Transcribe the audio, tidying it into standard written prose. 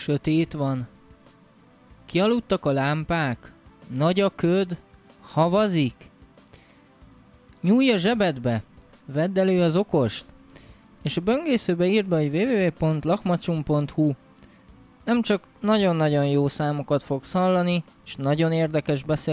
Sötét van. Kialudtak a lámpák. Nagy a köd. Havazik. Nyúlj a zsebedbe. Vedd elő az okost. És a böngészőbe írd be, hogy www.lakmacsum.hu. Nem csak nagyon-nagyon jó számokat fogsz hallani, és nagyon érdekes beszélgetéseket,